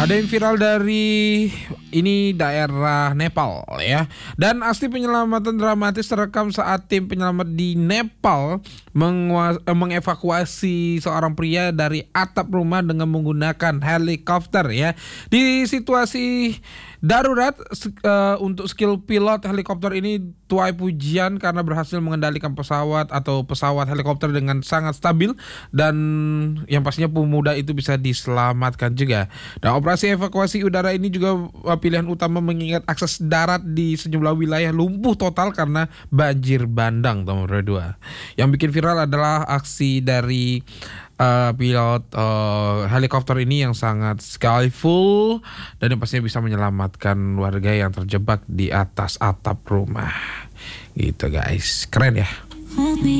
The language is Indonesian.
Ada yang viral dari ini daerah Nepal ya. Dan aksi penyelamatan dramatis terekam saat tim penyelamat di Nepal mengevakuasi seorang pria dari atap rumah dengan menggunakan helikopter ya. Di situasi darurat untuk skill pilot helikopter ini tuai pujian karena berhasil mengendalikan pesawat helikopter dengan sangat stabil, dan yang pastinya pemuda itu bisa diselamatkan juga. Dan operasi evakuasi udara ini juga pilihan utama mengingat akses darat di sejumlah wilayah lumpuh total karena banjir bandang nomor 2. Yang bikin viral adalah aksi dari pilot helikopter ini yang sangat skillful dan yang pastinya bisa menyelamatkan warga yang terjebak di atas atap rumah. Gitu guys, keren ya.